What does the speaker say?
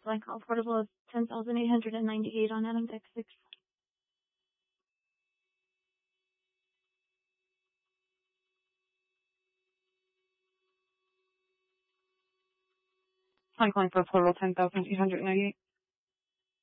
Flight call portable of 10,898 on Adam Deck 6. I'm calling for portable 10,898.